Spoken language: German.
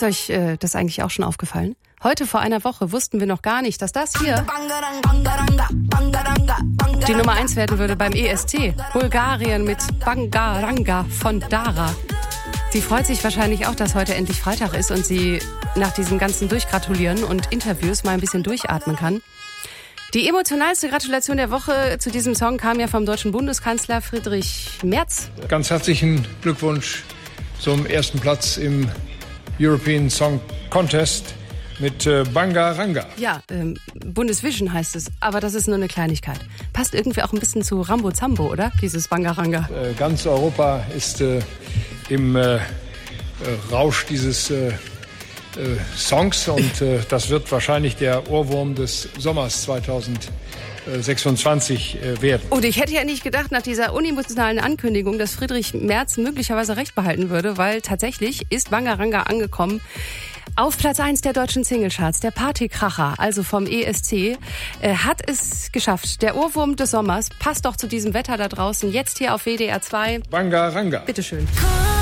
euch das eigentlich auch schon aufgefallen? Heute vor einer Woche wussten wir noch gar nicht, dass das hier die Nummer 1 werden würde beim ESC. Bulgarien mit Bangaranga von Dara. Sie freut sich wahrscheinlich auch, dass heute endlich Freitag ist und sie nach diesem ganzen Durchgratulieren und Interviews mal ein bisschen durchatmen kann. Die emotionalste Gratulation der Woche zu diesem Song kam ja vom deutschen Bundeskanzler Friedrich Merz. Ganz herzlichen Glückwunsch zum ersten Platz im European Song Contest mit Bangaranga. Ja, Bundesvision heißt es, aber das ist nur eine Kleinigkeit. Passt irgendwie auch ein bisschen zu Rambo Zambo, oder? Dieses Bangaranga. Ganz Europa ist im Rausch dieses Songs und das wird wahrscheinlich der Ohrwurm des Sommers 2026 werden. Und ich hätte ja nicht gedacht, nach dieser unemotionalen Ankündigung, dass Friedrich Merz möglicherweise recht behalten würde, weil tatsächlich ist Bangaranga angekommen auf Platz 1 der deutschen Singlecharts, der Partykracher, also vom ESC, hat es geschafft. Der Ohrwurm des Sommers passt doch zu diesem Wetter da draußen, jetzt hier auf WDR 2. Bangaranga. Bitteschön.